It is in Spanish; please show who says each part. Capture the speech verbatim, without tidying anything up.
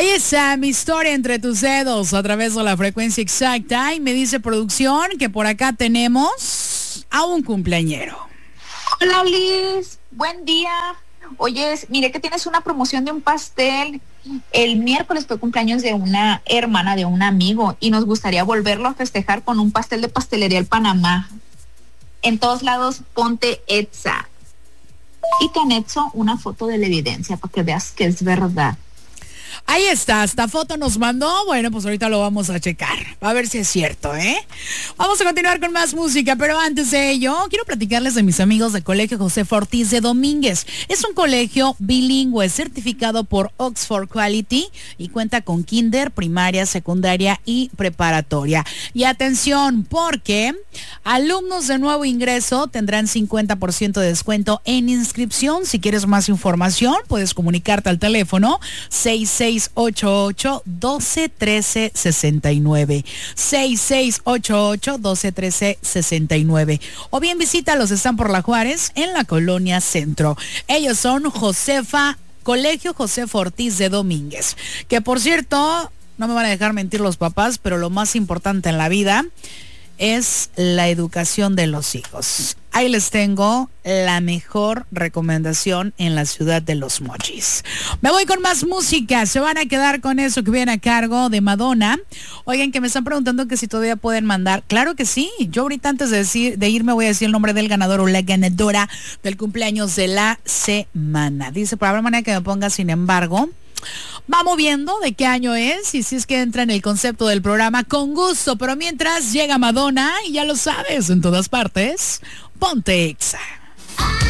Speaker 1: Ahí está mi historia entre tus dedos a través de la frecuencia exacta. Y me dice producción que por acá tenemos a un cumpleañero.
Speaker 2: Hola Liz, buen día. Oye, mire que tienes una promoción de un pastel. El miércoles fue cumpleaños de una hermana de un amigo y nos gustaría volverlo a festejar con un pastel de Pastelería El Panamá. En todos lados ponte Etza. Y te anexo una foto de la evidencia para que veas que es verdad.
Speaker 1: Ahí está, esta foto nos mandó. Bueno, pues ahorita lo vamos a checar, a ver si es cierto, ¿eh? Vamos a continuar con más música, pero antes de ello, quiero platicarles de mis amigos del Colegio Josefa Ortiz de Domínguez. Es un colegio bilingüe certificado por Oxford Quality y cuenta con kinder, primaria, secundaria y preparatoria. Y atención, porque alumnos de nuevo ingreso tendrán cincuenta por ciento de descuento en inscripción. Si quieres más información, puedes comunicarte al teléfono seis seis ocho ocho, doce, trece, sesenta y nueve. seis seis ocho ocho, doce, trece, sesenta y nueve. O bien visítalos, están por La Juárez, en la Colonia Centro. Ellos son Josefa, Colegio Josefa Ortiz de Domínguez. Que por cierto, no me van a dejar mentir los papás, pero lo más importante en la vida es la educación de los hijos. Ahí les tengo la mejor recomendación en la ciudad de Los Mochis. Me voy con más música. Se van a quedar con eso que viene a cargo de Madonna. Oigan, que me están preguntando que si todavía pueden mandar. Claro que sí. Yo ahorita antes de decir, de irme voy a decir el nombre del ganador o la ganadora del cumpleaños de la semana. Dice, por haber manera que me ponga sin embargo. Vamos viendo de qué año es y si es que entra en el concepto del programa, con gusto. Pero mientras llega Madonna, y ya lo sabes, en todas partes, ponte Exa.